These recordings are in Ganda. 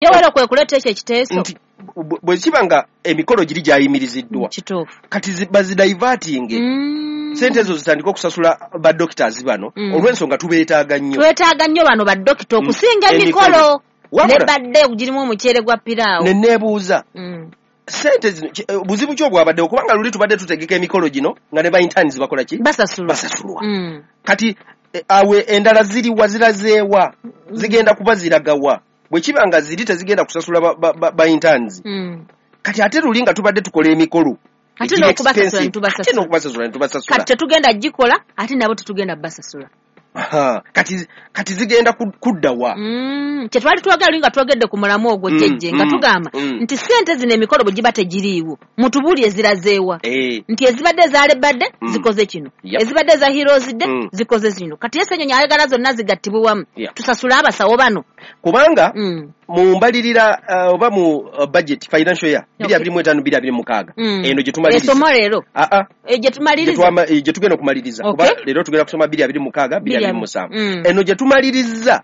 yawera kwe kuleta ekyo ekiteeso bwe kibanga emikolo giri gyayimiriziddwa kituufu kati bazidiverting sente ezo zitandika okusasula ba doctors bano olw'ensonga twetaaga nnyo bano ba doctor okusinga emikolo ne badde girimu omuceere gwa piraawo nebuuza sente zino buzibu ki obwabaddewo kubanga luli tubadde tutegeka emikolo gino nga ne ba interns bakola ki basasulwa kati awe endala ziriwa zirazeewa zigenda kuba ziragawa bwe kiba nga ziri tezigenda kusasula ba interns kati ate luli nga tubadde tukola emikolo ate n'okubasasula ntubasasula kati tetugenda gikola ate nabo tetugenda basasula kati zigenda kuddawa kyetwali twagala nga twogedde ku mulamu ogwo jjejje nga tugamba nti sente zino emikolo bwe giba tegiriiwo mutubuuli ezirazeewa nti ezibadde ezalebadde zikoze kino ezibadde eza heroes day zikoze zino kati Ssenyonyi ayagala zonna zigattibwe wamu tusasule abasawo bano kubanga mu mbalirira oba mu budget financial year 2025-2026 eno gye tumaliriza esoma leero gye tugenda okumaliriza kuba leero tugenda kusoma 2026-2027 eno gye tumaliriza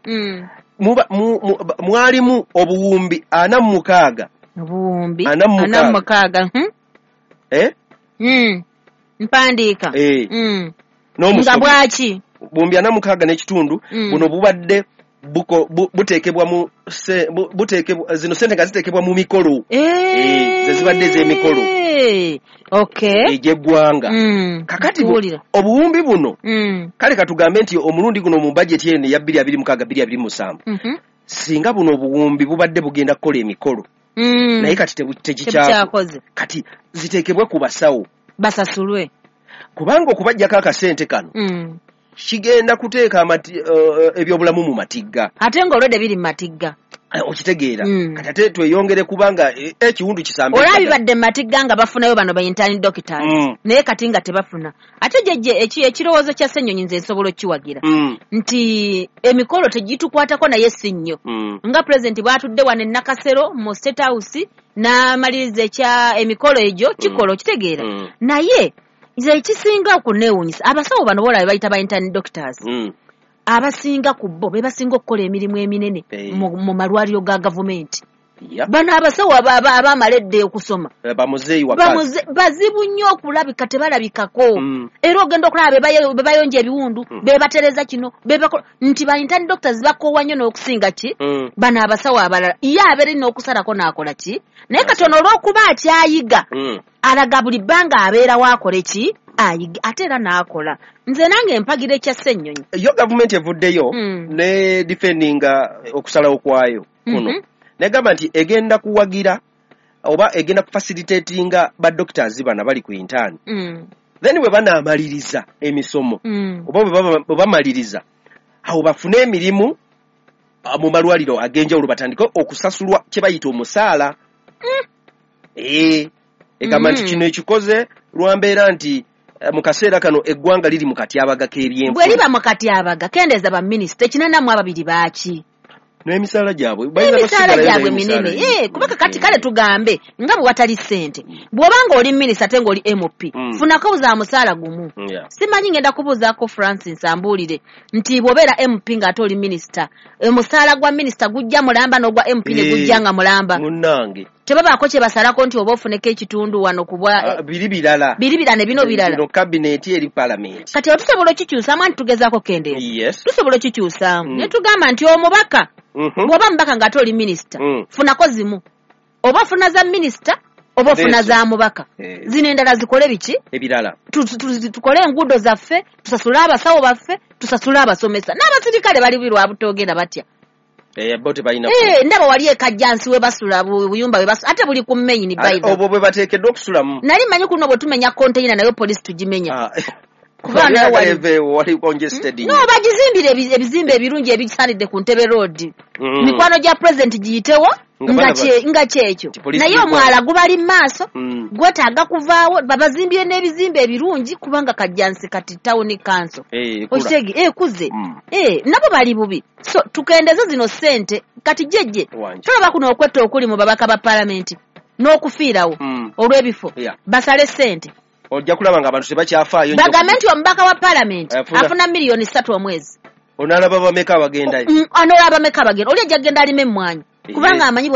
mwalimu obuwumbi 46 mpandiika nga bwaki buwumbi 46 n'ekitundu buno bubadde buteekebwa zino sente nga ziteekebwa mu mikolo zezibadde ez'emikolo egy'eggwanga kakati obuwumbi buno kale katugambe nti omulundi guno mu bajeti eno ya 2026-2027 singa buno obuwumbi bubadde bugenda kukola emikolo naye kati tekikyakoze kati ziteekebwe ku basawo basasulwe kubanga okubajjako akasente kano kigenda kuteeka ebyobulamu mu matigga ate ng'olwedde biri mu matigga okitegeera kati ate tweyongere kubanga ekiwundu kisambe olabibadde mu matigga nga bafunayo bano ba intern doctors naye kati nga tebafuna ate jjejje ekirowoozo kya Ssenyonyi nze nsobola okkiwagira nti emikolo tegitukwatako naye si nnyo nga pulezidenti bw'atudde wano e Nakasero mu State House n'amaliriza ekya emikolo egyo kikola okitegeera naye nze ekisinga okuneewuunyisa abasawo bano boolaba bayita ba intern doctors abasinga ku bo be basinga okukola emirimu eminene mu malwaliro ga gavumenti bano abasawo abamaledde okusoma bazibu nnyo okulabika tebalabikako era ogenda okulaba be bayonja ebiwundu be batereza kino nti ba intern doctors bakoowa nnyo n'okusinga ki bano abasawo abalala ye abeera n'okusalako n'akola ki naye katono olw'okuba akyayiga alaga buli bbanga abeera waakola ki ayiga ate era n'akola nze nange mpagira ekya Ssenyonyi yo gavumenti evuddeyo ne defendinga okusalawo kwayo kuno negamba nti egenda kuwagira oba egenda kufacilitatinga ba doctors bana bali ku intern then bwe banaamaliriza emisomo oba bwe bamaliriza awo bafune emirimu mu malwaliro ag'enjawulo batandike okusasulwa kye bayita omusaala egamba nti kino ekikoze lwambeera nti mu kaseera kano eggwanga liri mu katyabaga k'ebyenfuna bwe liba mu katyabaga kendeeza ba minisita ekinanamu ababiri baaki n'emisaala gyabwe minene kubanga kati kale tugambe nga bwe watali ssente bw'obanga oli minisita ate ng'oli MP funako buza musaala gumu simanyi ngenda kubuuzaako Francis ambuulire nti bw'obeera MP ng'ate oli minisita omusaala gwa minisita gujja mulamba n'ogwa MP ne gujja nga mulamba munnange tebabaako kye basalako nti oba ofuneko ekitundu wano kubwa biri birala ne bino birala kabineti eri palamenti kati tusobola okikyusaamu anti tugezaako kendeeza tusobola okikyusaamu ne tugamba nti omubaka bw'oba mubaka ng'ate oli minisita funako zimu oba ofuna za minisita oba ofuna za mubaka zino endala zikole biki ebirala tukole enguudo zaffe tusasule abasawo baffe tusasule abasomesa n'abasirikale bali birwa butogenda batya ndaba wali ekajjansi we basula buyumba ate buli ku main Bible obwo bwe bateekeddwa okusulamu nali manyi kuno bwe tumenya container nayo police tugimenya kubanga wali congested no bagizimbire ebizimbe ebirungi ebisanidde ku Ntebe Road mikwano gya president giyitewo nga kyekyo naye omwala gubali maaso gwetaaga kuvaawo babazimbire n'ebizimbe ebirungi kubanga kajjansi kati town council okitege kuze nabo bali bubi so tukendeze zino sente kati jjejje tulaba kuno okwetta okuli mu babaka ba parliament n'okufiirawo olw'ebifo basale sente ojja kulaba nga abantu tebakyafaayo bagamenti omubaka wa parliament afuna $3 million omwezi onalaba bameka abagendayo anolaba bameka abagenda oli ajja genda alime emmwanyi kubanga amanyi